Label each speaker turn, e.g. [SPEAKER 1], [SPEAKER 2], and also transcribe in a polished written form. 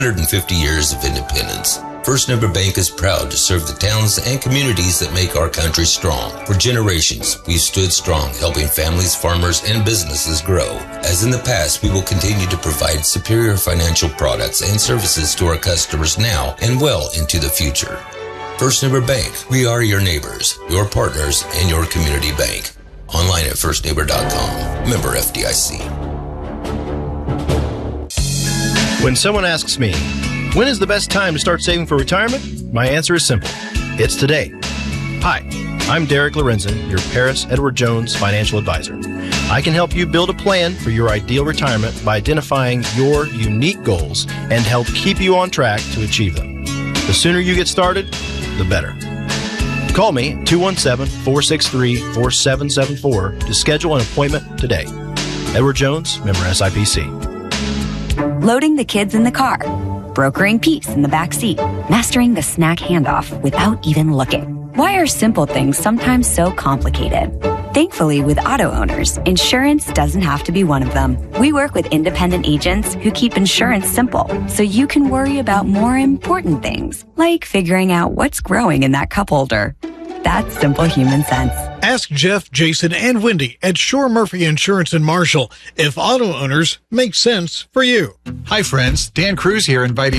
[SPEAKER 1] 150 years of independence. First Neighbor Bank is proud to serve the towns and communities that make our country strong. For generations, we've stood strong, helping families, farmers, and businesses grow. As in the past, we will continue to provide superior financial products and services to our customers now and well into the future. First Neighbor Bank, we are your neighbors, your partners, and your community bank. Online at firstneighbor.com. Member FDIC.
[SPEAKER 2] When someone asks me, when is the best time to start saving for retirement? My answer is simple. It's today. Hi, I'm Derek Lorenzen, your Paris Edward Jones financial advisor. I can help you build a plan for your ideal retirement by identifying your unique goals and help keep you on track to achieve them. The sooner you get started, the better. Call me at 217-463-4774 to schedule an appointment today. Edward Jones, member SIPC.
[SPEAKER 3] Loading the kids in the car, brokering peace in the back seat, mastering the snack handoff without even looking. Why are simple things sometimes so complicated? Thankfully, with auto owners, insurance doesn't have to be one of them. We work with independent agents who keep insurance simple, so you can worry about more important things, like figuring out what's growing in that cup holder. That's simple human sense.
[SPEAKER 4] Ask Jeff, Jason, and Wendy at Shore Murphy Insurance in Marshall if auto owners make sense for you.
[SPEAKER 5] Hi, friends. Dan Cruz here, inviting